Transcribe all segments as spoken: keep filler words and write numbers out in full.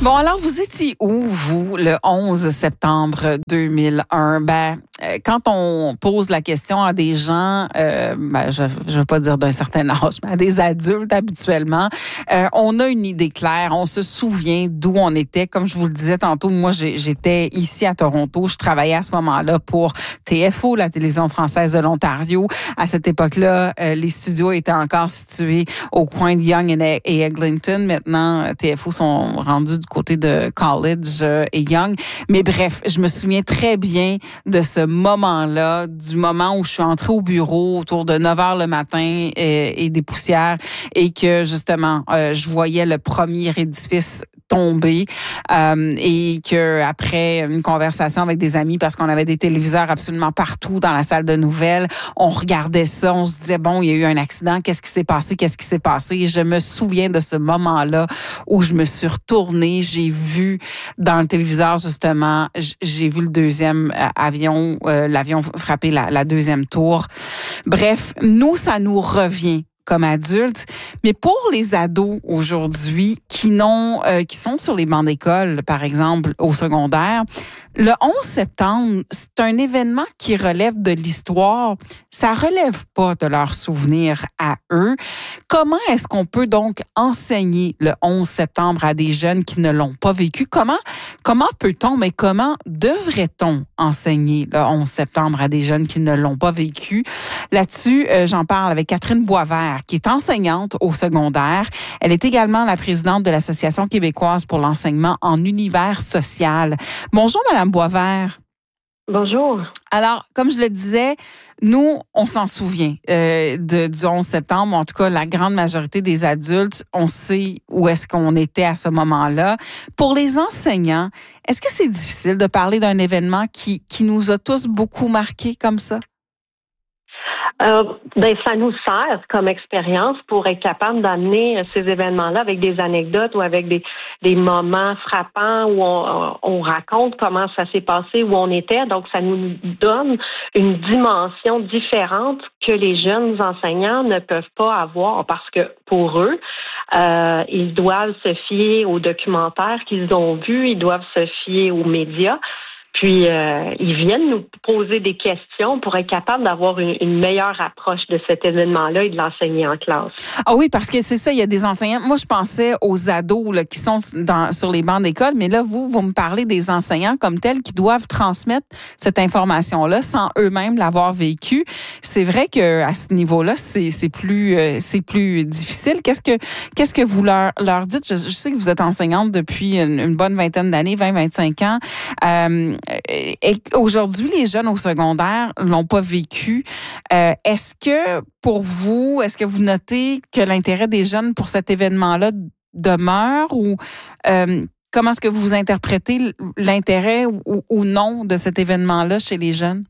Bon, alors, vous étiez où, vous, le onze septembre deux mille un? Ben, euh, quand on pose la question à des gens, euh, ben, je ne veux pas dire d'un certain âge, mais à des adultes habituellement, euh, on a une idée claire, on se souvient d'où on était. Comme je vous le disais tantôt, moi, j'ai, j'étais ici à Toronto, je travaillais à ce moment-là pour T F O, la télévision française de l'Ontario. À cette époque-là, euh, les studios étaient encore situés au coin de Yonge et Eglinton. Maintenant, T F O sont rendus du côté de College et Yonge. Mais bref, je me souviens très bien de ce moment-là, du moment où je suis entrée au bureau autour de neuf heures le matin et, et des poussières et que justement, euh, je voyais le premier édifice tomber euh, et que après une conversation avec des amis, parce qu'on avait des téléviseurs absolument partout dans la salle de nouvelles, on regardait ça, on se disait bon, il y a eu un accident, qu'est-ce qui s'est passé, qu'est-ce qui s'est passé? Et je me souviens de ce moment-là où je me suis retournée, j'ai vu dans le téléviseur justement, j'ai vu le deuxième avion, euh, l'avion frapper la, la deuxième tour. Bref, nous, ça nous revient comme adultes, mais pour les ados aujourd'hui qui n'ont, euh, qui sont sur les bancs d'école, par exemple au secondaire, le onze septembre, c'est un événement qui relève de l'histoire. Ça relève pas de leurs souvenirs à eux. Comment est-ce qu'on peut donc enseigner le onze septembre à des jeunes qui ne l'ont pas vécu? Comment, comment peut-on, mais comment devrait-on enseigner le onze septembre à des jeunes qui ne l'ont pas vécu? Là-dessus, euh, j'en parle avec Catherine Boisvert, qui est enseignante au secondaire. Elle est également la présidente de l'Association québécoise pour l'enseignement en univers social. Bonjour, Madame Boisvert. Bonjour. Alors, comme je le disais, nous, on s'en souvient euh, de, du onze septembre. En tout cas, la grande majorité des adultes, on sait où est-ce qu'on était à ce moment-là. Pour les enseignants, est-ce que c'est difficile de parler d'un événement qui, qui nous a tous beaucoup marqués comme ça? Euh, ben, ça nous sert comme expérience pour être capable d'amener ces événements-là avec des anecdotes ou avec des, des moments frappants où on, on raconte comment ça s'est passé, où on était. Donc, ça nous donne une dimension différente que les jeunes enseignants ne peuvent pas avoir parce que pour eux, euh, ils doivent se fier aux documentaires qu'ils ont vus, ils doivent se fier aux médias. Puis, euh, ils viennent nous poser des questions pour être capables d'avoir une, une meilleure approche de cet événement-là et de l'enseigner en classe. Ah oui, parce que c'est ça, il y a des enseignants. Moi, je pensais aux ados là, qui sont dans, sur les bancs d'école, mais là, vous, vous me parlez des enseignants comme tels qui doivent transmettre cette information-là sans eux-mêmes l'avoir vécu. C'est vrai qu'à ce niveau-là, c'est, c'est, plus, euh, c'est plus difficile. Qu'est-ce que, qu'est-ce que vous leur, leur dites? Je, je sais que vous êtes enseignante depuis une, une bonne vingtaine d'années, vingt à vingt-cinq ans. Euh, Et aujourd'hui, les jeunes au secondaire l'ont pas vécu. Euh, est-ce que pour vous, est-ce que vous notez que l'intérêt des jeunes pour cet événement-là demeure ou euh, comment est-ce que vous interprétez l'intérêt ou, ou non de cet événement-là chez les jeunes?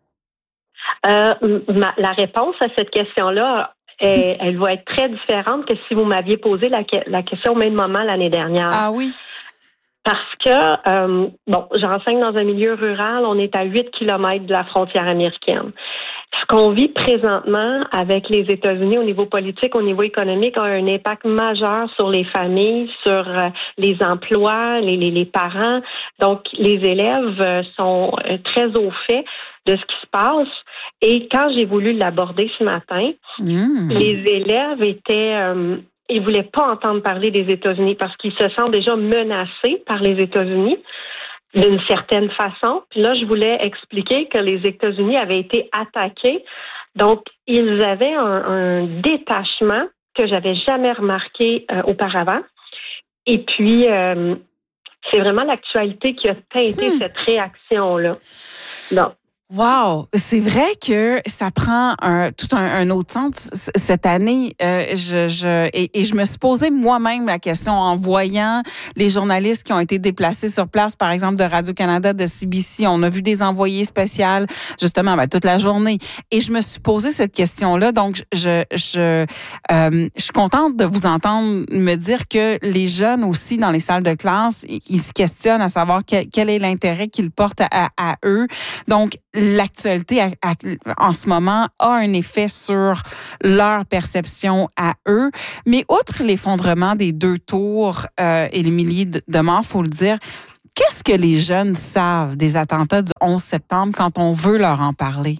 Euh, ma, la réponse à cette question-là, est, elle va être très différente que si vous m'aviez posé la, la question au même moment l'année dernière. Ah oui? Parce que, euh, bon, j'enseigne dans un milieu rural, on est à huit kilomètres de la frontière américaine. Ce qu'on vit présentement avec les États-Unis au niveau politique, au niveau économique, a un impact majeur sur les familles, sur euh, les emplois, les, les, les parents. Donc, les élèves euh, sont euh, très au fait de ce qui se passe. Et quand j'ai voulu l'aborder ce matin, mmh. les élèves étaient... Euh, Ils ne voulaient pas entendre parler des États-Unis parce qu'ils se sentent déjà menacés par les États-Unis d'une certaine façon. Puis là, je voulais expliquer que les États-Unis avaient été attaqués. Donc, ils avaient un, un détachement que j'avais jamais remarqué euh, auparavant. Et puis, euh, c'est vraiment l'actualité qui a teinté hmm. cette réaction-là. Donc, wow, c'est vrai que ça prend un, tout un, un autre sens cette année. Euh, je, je et, et je me suis posé moi-même la question en voyant les journalistes qui ont été déplacés sur place, par exemple de Radio-Canada, de C B C. On a vu des envoyés spéciaux justement ben, toute la journée. Et je me suis posé cette question-là. Donc, je, je, euh, je suis contente de vous entendre me dire que les jeunes aussi dans les salles de classe, ils se questionnent à savoir quel, quel est l'intérêt qu'ils portent à, à eux. Donc, l'actualité à, à, en ce moment a un effet sur leur perception à eux. Mais outre l'effondrement des deux tours euh, et les milliers de, de morts, faut le dire, qu'est-ce que les jeunes savent des attentats du onze septembre quand on veut leur en parler?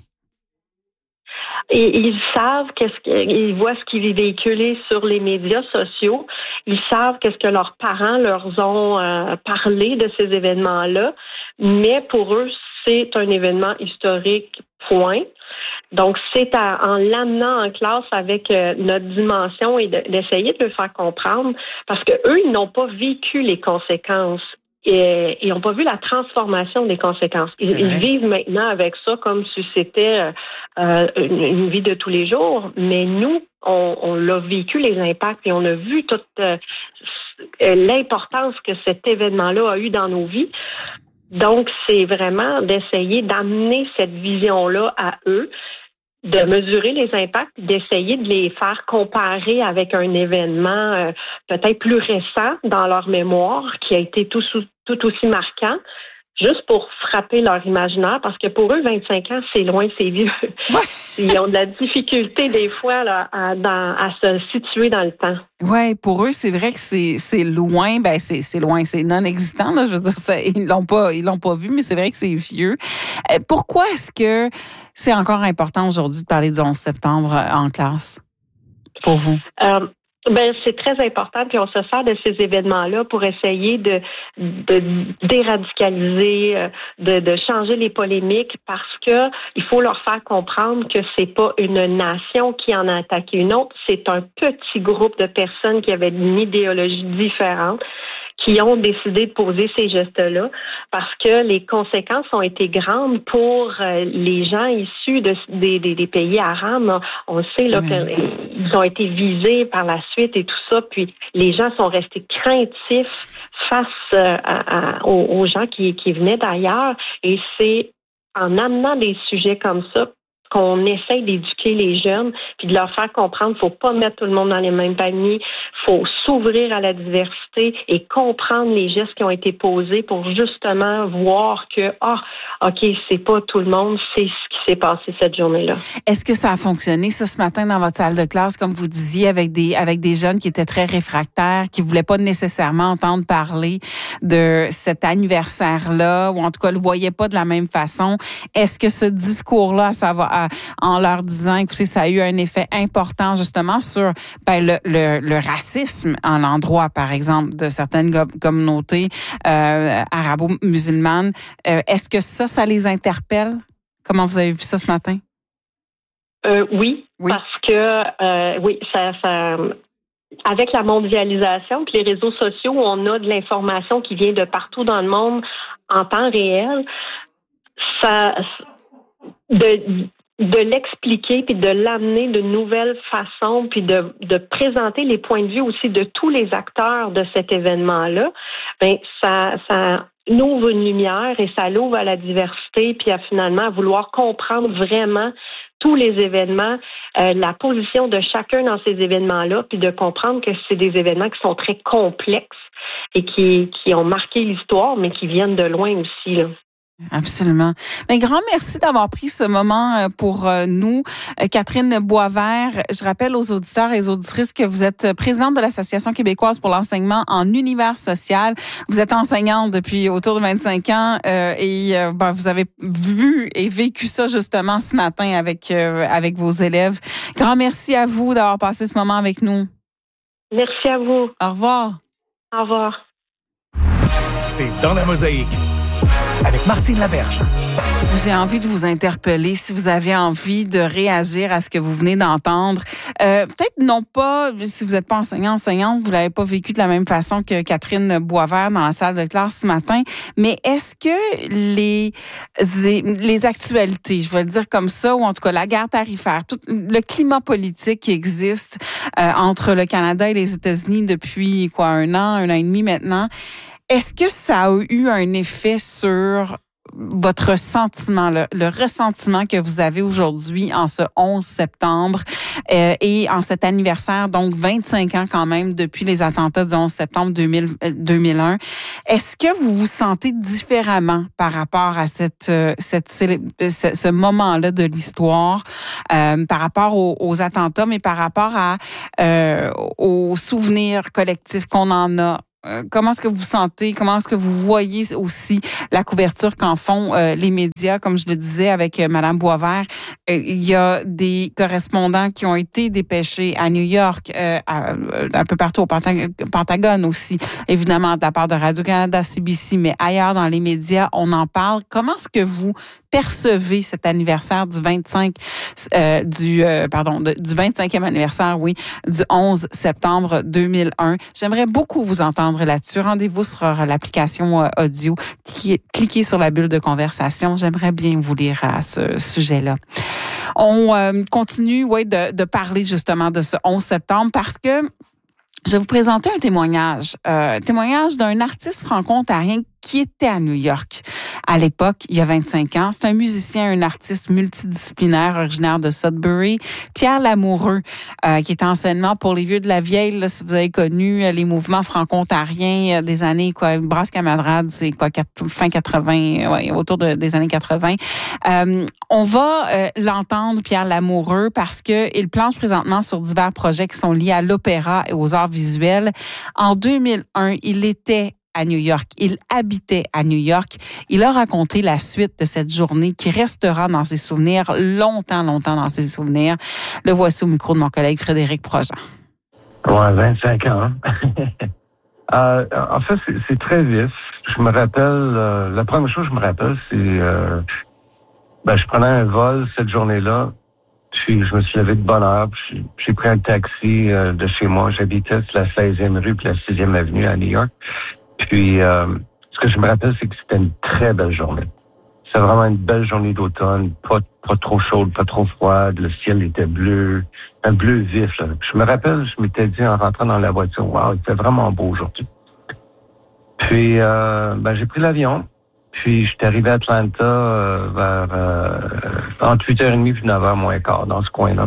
Et ils savent qu'est-ce qu'ils voient ce qui est véhiculé sur les médias sociaux. Ils savent qu'est-ce que leurs parents leur ont euh, parlé de ces événements-là. Mais pour eux, c'est un événement historique, point. Donc, c'est à, en l'amenant en classe avec euh, notre dimension et de, d'essayer de le faire comprendre, parce que eux, ils n'ont pas vécu les conséquences. Et ils n'ont pas vu la transformation des conséquences. Ils, ils vivent maintenant avec ça comme si c'était euh, une, une vie de tous les jours. Mais nous, on, on l'a vécu, les impacts, et on a vu toute euh, l'importance que cet événement-là a eu dans nos vies. Donc, c'est vraiment d'essayer d'amener cette vision-là à eux, de mesurer les impacts, d'essayer de les faire comparer avec un événement euh, peut-être plus récent dans leur mémoire, qui a été tout, tout aussi marquant, juste pour frapper leur imaginaire, parce que pour eux, vingt-cinq ans, c'est loin, c'est vieux. Ouais. Ils ont de la difficulté des fois là, à, dans, à se situer dans le temps. Oui, pour eux, c'est vrai que c'est, c'est loin, ben c'est, c'est loin, c'est non-existant, là, je veux dire, ça, ils l'ont pas, ils l'ont pas vu, mais c'est vrai que c'est vieux. Euh, pourquoi est-ce que c'est encore important aujourd'hui de parler du onze septembre en classe, pour vous? Euh, Ben, c'est très important, puis on se sert de ces événements-là pour essayer de, de déradicaliser, de, de changer les polémiques, parce que il faut leur faire comprendre que c'est pas une nation qui en a attaqué une autre, c'est un petit groupe de personnes qui avaient une idéologie différente, qui ont décidé de poser ces gestes-là, parce que les conséquences ont été grandes pour euh, les gens issus de, des, des, des pays arabes. On sait là, mmh. qu'ils ont été visés par la suite et tout ça, puis les gens sont restés craintifs face euh, à, à, aux, aux gens qui, qui venaient d'ailleurs, et c'est en amenant des sujets comme ça qu'on essaye d'éduquer les jeunes, puis de leur faire comprendre qu'il ne faut pas mettre tout le monde dans les mêmes paniers, il faut s'ouvrir à la diversité et comprendre les gestes qui ont été posés pour justement voir que, ah, OK, c'est pas tout le monde, c'est ce qui s'est passé cette journée-là. Est-ce que ça a fonctionné, ça, ce matin, dans votre salle de classe, comme vous disiez, avec des, avec des jeunes qui étaient très réfractaires, qui ne voulaient pas nécessairement entendre parler de cet anniversaire-là, ou en tout cas, ne le voyaient pas de la même façon? Est-ce que ce discours-là, ça va... À, en leur disant, écoutez, ça a eu un effet important justement sur ben, le, le, le racisme en l'endroit, par exemple, de certaines go- communautés euh, arabo-musulmanes. Euh, est-ce que ça, ça les interpelle? Comment vous avez vu ça ce matin? Euh, oui, oui, parce que euh, oui, ça, ça avec la mondialisation puis les réseaux sociaux, on a de l'information qui vient de partout dans le monde en temps réel. Ça de de l'expliquer puis de l'amener de nouvelles façons puis de, de présenter les points de vue aussi de tous les acteurs de cet événement-là, ben ça, ça ouvre une lumière et ça l'ouvre à la diversité puis à finalement à vouloir comprendre vraiment tous les événements, euh, la position de chacun dans ces événements-là, puis de comprendre que c'est des événements qui sont très complexes et qui, qui ont marqué l'histoire, mais qui viennent de loin aussi, là. Absolument. Mais grand merci d'avoir pris ce moment pour nous. Catherine Boisvert, je rappelle aux auditeurs et aux auditrices que vous êtes présidente de l'Association québécoise pour l'enseignement en univers social. Vous êtes enseignante depuis autour de vingt-cinq ans euh, et euh, ben, vous avez vu et vécu ça justement ce matin avec, euh, avec vos élèves. Grand merci à vous d'avoir passé ce moment avec nous. Merci à vous. Au revoir. Au revoir. C'est dans la mosaïque. Avec Martine Laberge. J'ai envie de vous interpeller si vous avez envie de réagir à ce que vous venez d'entendre. Euh, peut-être non pas, si vous n'êtes pas enseignant, enseignante, vous l'avez pas vécu de la même façon que Catherine Boisvert dans la salle de classe ce matin, mais est-ce que les, les actualités, je vais le dire comme ça, ou en tout cas la guerre tarifaire, tout le climat politique qui existe euh, entre le Canada et les États-Unis depuis quoi, un an, un an et demi maintenant, est-ce que ça a eu un effet sur votre sentiment, le, le ressentiment que vous avez aujourd'hui en ce onze septembre euh, et en cet anniversaire, donc vingt-cinq ans quand même depuis les attentats du onze septembre deux mille, deux mille un? Est-ce que vous vous sentez différemment par rapport à cette, cette, ce, ce moment-là de l'histoire, euh, par rapport aux, aux attentats, mais par rapport à, euh, aux souvenirs collectifs qu'on en a? Comment est-ce que vous sentez, comment est-ce que vous voyez aussi la couverture qu'en font euh, les médias? Comme je le disais avec euh, Mme Boisvert, euh, il y a des correspondants qui ont été dépêchés à New York, euh, à, un peu partout au Pentagone aussi, évidemment de la part de Radio-Canada, C B C, mais ailleurs dans les médias, on en parle. Comment est-ce que vous percevez cet anniversaire du vingt-cinq, euh, du euh, pardon, de, du vingt-cinquième anniversaire, oui, du onze septembre deux mille un? J'aimerais beaucoup vous entendre là-dessus. Rendez-vous sur l'application audio. Cliquez sur la bulle de conversation. J'aimerais bien vous lire à ce sujet-là. On euh, continue ouais, de, de parler justement de ce onze septembre parce que je vais vous présenter un témoignage. Euh, témoignage d'un artiste franco-ontarien qui était à New York à l'époque, il y a vingt-cinq ans. C'est un musicien, un artiste multidisciplinaire originaire de Sudbury, Pierre Lamoureux, euh, qui est enseignement pour les vieux de la vieille. Là, si vous avez connu les mouvements franco-ontariens des années, quoi, Brasse Camarade, c'est quoi, fin quatre-vingts, ouais, autour de, des années quatre-vingts. Euh, on va euh, l'entendre, Pierre Lamoureux, parce que il planche présentement sur divers projets qui sont liés à l'opéra et aux arts visuels. En deux mille un, il était à New York. Il habitait à New York. Il a raconté la suite de cette journée qui restera dans ses souvenirs longtemps, longtemps dans ses souvenirs. Le voici au micro de mon collègue Frédéric Projean. Ouais, vingt-cinq ans. euh, en fait, c'est, c'est très vif. Je me rappelle, euh, la première chose que je me rappelle, c'est euh, ben, je prenais un vol cette journée-là. Puis je me suis levé de bonne heure. Puis j'ai pris un taxi euh, de chez moi. J'habitais sur la seizième rue puis la sixième avenue à New York. Puis, euh, ce que je me rappelle, c'est que c'était une très belle journée. C'était vraiment une belle journée d'automne, pas, pas trop chaude, pas trop froide. Le ciel était bleu, un bleu vif. Là. Je me rappelle, je m'étais dit en rentrant dans la voiture, wow, il était vraiment beau aujourd'hui. Puis, euh, ben, j'ai pris l'avion. Puis, j'étais arrivé à Atlanta euh, vers euh, entre huit heures trente et neuf heures moins quart, dans ce coin-là.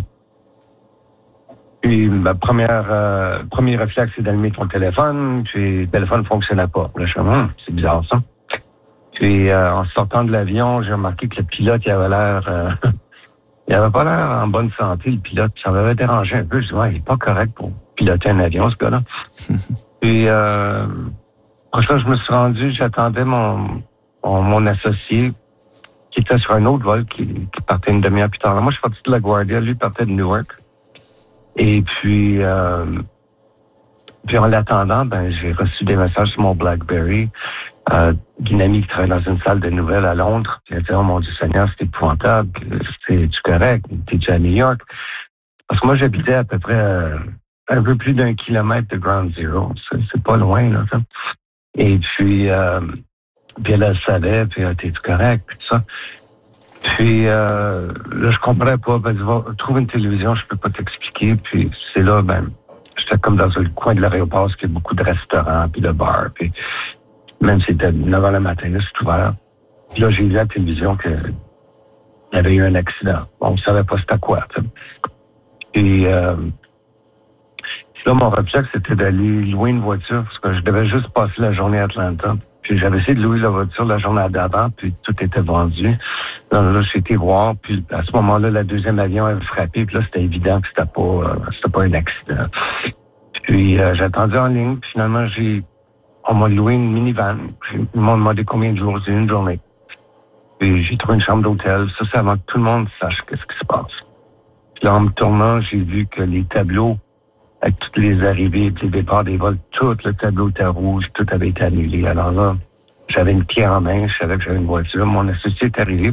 Puis, ma première, euh, premier réflexe, c'est d'allumer ton téléphone. Puis, le téléphone ne fonctionnait pas. Là, je suis hum, c'est bizarre, ça. Puis, euh, en sortant de l'avion, j'ai remarqué que le pilote, il avait l'air... Euh, il avait pas l'air en bonne santé, le pilote. Ça m'avait dérangé un peu. Je dis, ouais, il est pas correct pour piloter un avion, ce gars-là. Puis, euh, prochain, je me suis rendu, j'attendais mon, mon, mon associé qui était sur un autre vol qui, qui partait une demi-heure plus tard. Moi, je suis parti de LaGuardia. Lui, il partait de Newark. Et puis, euh, puis en l'attendant, ben, j'ai reçu des messages sur mon BlackBerry euh, d'une amie qui travaille dans une salle de nouvelles à Londres. Elle a dit, oh mon Dieu Seigneur, c'est épouvantable. C'est-tu correct? T'es-tu à New York? Parce que moi, j'habitais à peu près euh, un peu plus d'un kilomètre de Ground Zero. C'est, c'est pas loin, là, ça. Et puis, euh, puis elle, elle savait, puis euh, t'es-tu correct? Puis tout ça. Puis euh, là, je comprenais pas. Ben, va, trouve une télévision, je peux pas t'expliquer. Puis c'est là, ben, j'étais comme dans le coin de l'aéroport, parce qu'il y a beaucoup de restaurants, puis de bars. Puis même si c'était neuf heures le matin, là, c'est ouvert. Puis là, j'ai vu à la télévision qu'il y avait eu un accident. Bon, on savait pas c'était quoi. T'sais. Et euh, là, mon réflexe, c'était d'aller louer une voiture, parce que je devais juste passer la journée à Atlanta. Puis j'avais essayé de louer la voiture la journée d'avant, puis tout était vendu. Là, là j'ai été voir, puis à ce moment-là, le deuxième avion avait frappé, puis là, c'était évident que c'était pas euh, c'était pas un accident. Puis euh, j'ai attendu en ligne, puis finalement, j'ai on m'a loué une minivan. Ils m'ont demandé combien de jours, c'est une journée. Puis j'ai trouvé une chambre d'hôtel. Ça, c'est avant que tout le monde sache qu'est-ce qui se passe. Puis là, en me tournant, j'ai vu que les tableaux, avec toutes les arrivées et les départs des vols, tout le tableau était rouge, tout avait été annulé. Alors là, j'avais une clé en main, je savais que j'avais une voiture. Mon associé est arrivé.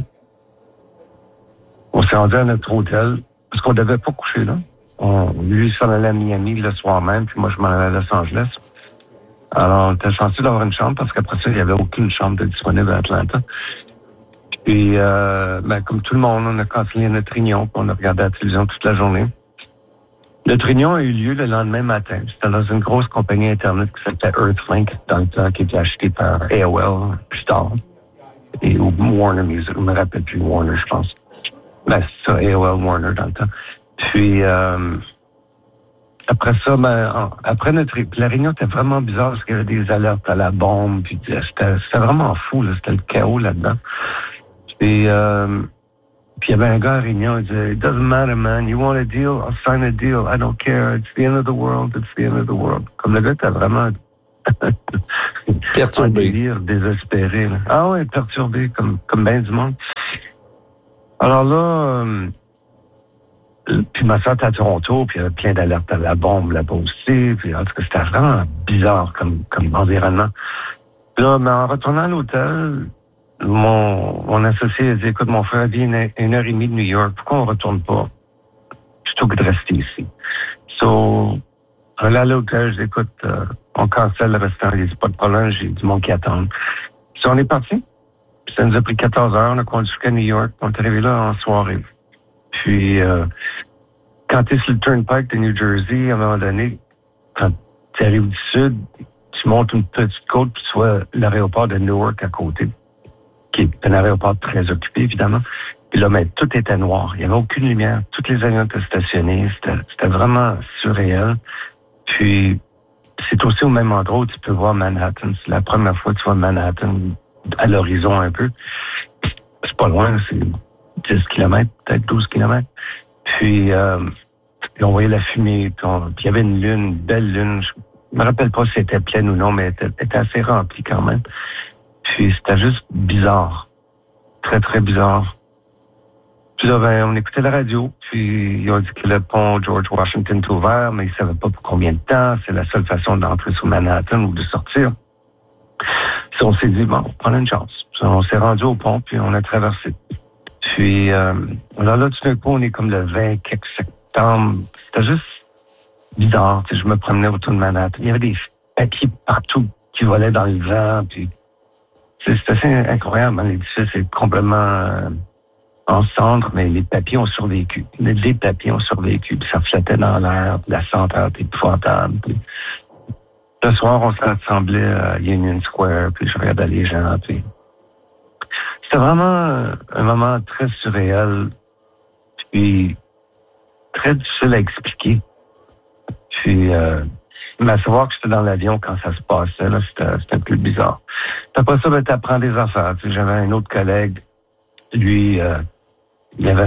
On s'est rendu à notre hôtel, parce qu'on devait pas coucher là. On, lui, il s'en allait à Miami le soir même, puis moi, je m'en allais à Los Angeles. Alors, on était censé d'avoir une chambre, parce qu'après ça, il n'y avait aucune chambre de disponible à Atlanta. Puis, euh, ben, comme tout le monde, on a cancellé notre réunion, puis on a regardé la télévision toute la journée. Notre réunion a eu lieu le lendemain matin. C'était dans une grosse compagnie Internet qui s'appelait Earthlink, dans le temps, qui était achetée par A O L plus tard. Et ou Warner Music, je me rappelle plus Warner, je pense. Ben, c'est ça, A O L Warner dans le temps. Puis, euh, après ça, ben, après notre la réunion était vraiment bizarre parce qu'il y avait des alertes à la bombe, puis c'était, c'était vraiment fou, là, c'était le chaos là-dedans. Et euh, puis il y avait un gars à réunion, il disait, "It doesn't matter, man. You want a deal? I'll sign a deal. I don't care. It's the end of the world. It's the end of the world." Comme le gars était vraiment perturbé, en délire, désespéré. Là. Ah ouais, perturbé comme comme bien du monde. Alors là. Euh, Puis ma soeur était à Toronto, puis il y avait plein d'alertes à la bombe là-bas aussi. Puis en tout cas, c'était vraiment bizarre comme, comme environnement. Puis là, mais en retournant à l'hôtel, mon, mon associé a dit, écoute, mon frère vit une, une heure et demie de New York, pourquoi on retourne pas plutôt que de rester ici? So, on est à l'hôtel, je dis, écoute, euh, on cancelle le restaurant, il dit, pas de problème, j'ai du monde qui attend. So, on est parti. Puis ça nous a pris quatorze heures, on a conduit jusqu'à New York, on est arrivé là en soirée. Puis, euh, quand tu es sur le Turnpike de New Jersey, à un moment donné, quand tu arrives du sud, tu montes une petite côte, puis tu vois l'aéroport de Newark à côté, qui est un aéroport très occupé, évidemment. Puis là, mais tout était noir. Il n'y avait aucune lumière. Tous les avions étaient stationnés. C'était, c'était vraiment surréel. Puis, c'est aussi au même endroit où tu peux voir Manhattan. C'est la première fois que tu vois Manhattan à l'horizon un peu. C'est pas loin, c'est dix kilomètres, peut-être douze kilomètres. Puis, euh, puis on voyait la fumée, puis il y avait une lune, une belle lune. Je me rappelle pas si c'était pleine ou non, mais elle était, elle était assez remplie quand même. Puis c'était juste bizarre. Très, très bizarre. Puis là, ben, on écoutait la radio, puis ils ont dit que le pont George Washington est ouvert, mais ils ne savaient pas pour combien de temps. C'est la seule façon d'entrer sur Manhattan ou de sortir. Puis on s'est dit, bon, on prend une chance. Puis on s'est rendu au pont, puis on a traversé. Puis, euh, alors là, tout d'un coup, on est comme le vingt septembre. C'était juste bizarre. Tu sais, je me promenais autour de Manhattan. Il y avait des papiers partout qui volaient dans le vent. Puis, c'est assez incroyable. Hein? L'édifice est complètement euh, en cendres, mais les papiers ont survécu. Les papiers ont survécu. Puis ça flottait dans l'air. Puis la senteur était épouvantable. Puis, le soir, on s'est rassemblé à Union Square. Puis je regardais les gens. Puis c'était vraiment un moment très surréel, puis très difficile à expliquer. Puis, euh, mais à savoir que j'étais dans l'avion quand ça se passait, là, c'était, c'était un peu bizarre. Puis après ça, ben, t'apprends des affaires. Tu sais, j'avais un autre collègue, lui, euh, il avait,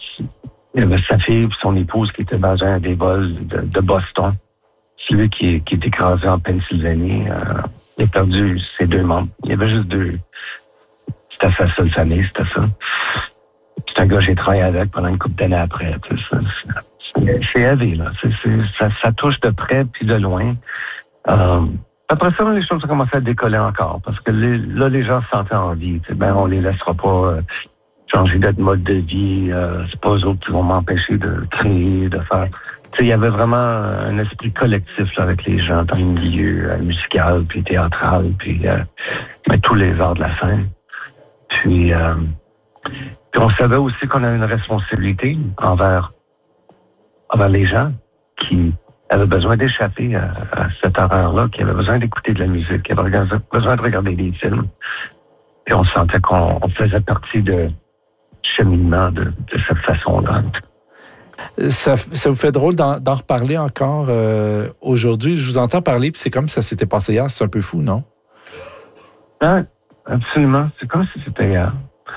il avait sa fille et son épouse qui était dans un des vols de, de Boston. Celui qui, qui est écrasé en Pennsylvanie, euh, il a perdu ses deux membres. Il y avait juste deux. C'était sa seule famille, c'était ça. C'est un gars que j'ai travaillé avec pendant une couple d'années après. C'est, c'est, c'est élevé, là. C'est, c'est, ça, ça touche de près puis de loin. Euh, après ça, les choses ont commencé à décoller encore parce que les, là, les gens se sentaient en vie. Ben, on les laissera pas euh, changer de mode de vie. Euh, c'est pas eux autres qui vont m'empêcher de créer, de faire. Il y avait vraiment un esprit collectif là, avec les gens dans le milieu euh, musical puis théâtral puis euh, ben, tous les arts de la scène. Puis, euh, puis on savait aussi qu'on avait une responsabilité envers, envers les gens qui avaient besoin d'échapper à, à cette horreur-là, qui avaient besoin d'écouter de la musique, qui avaient besoin de regarder des films. Puis on sentait qu'on on faisait partie de cheminement de, de cette façon-là. Ça, ça vous fait drôle d'en, d'en reparler encore euh, aujourd'hui. Je vous entends parler, puis c'est comme ça s'était passé hier. C'est un peu fou, non? Ah, absolument. C'est comme si c'était hier.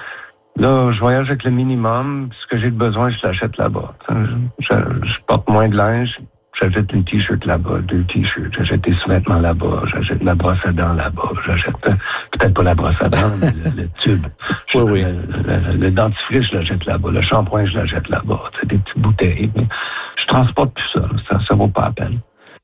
Là, je voyage avec le minimum. Ce que j'ai de besoin, je l'achète là-bas. Je, je, je porte moins de linge. J'achète une t-shirt là-bas, deux t-shirts. J'achète des sous-vêtements là-bas. J'achète la brosse à dents là-bas. J'achète peut-être pas la brosse à dents, mais le, le tube. Oui, oui. Le, le, le dentifrice, je l'achète là-bas. Le shampoing, je l'achète là-bas. C'est des petites bouteilles. Je transporte plus ça. Ça, ça vaut pas la peine.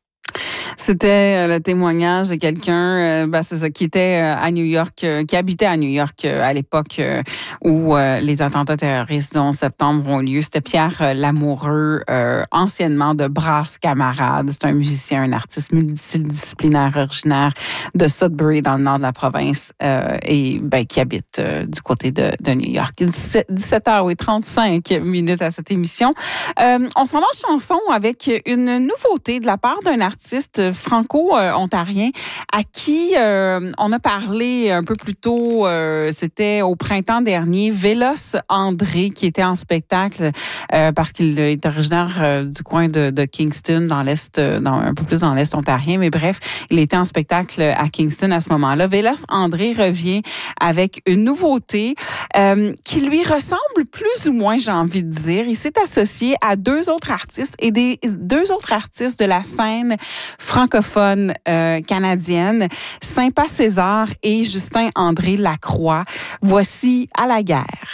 C'était le témoignage de quelqu'un, euh, ben c'est ça, qui était à New York, euh, qui habitait à New York euh, à l'époque euh, où euh, les attentats terroristes du onze septembre ont lieu. C'était Pierre euh, Lamoureux, euh, anciennement de Brasse Camarade. C'est un musicien, un artiste multidisciplinaire originaire de Sudbury, dans le nord de la province, euh, et ben, qui habite euh, du côté de, de New York. dix-sept heures et trente-cinq minutes à cette émission. Euh, on s'en va en chanson avec une nouveauté de la part d'un artiste franco-ontarien à qui euh, on a parlé un peu plus tôt, euh, c'était au printemps dernier, Vélos André, qui était en spectacle euh, parce qu'il est originaire euh, du coin de, de Kingston, dans l'Est, dans, un peu plus dans l'Est ontarien, mais bref, il était en spectacle à Kingston à ce moment-là. Vélos André revient avec une nouveauté euh, qui lui ressemble plus ou moins, j'ai envie de dire. Il s'est associé à deux autres artistes et des deux autres artistes de la scène francophone euh, canadienne, Sympa César et Justin André Lacroix. Voici À la guerre.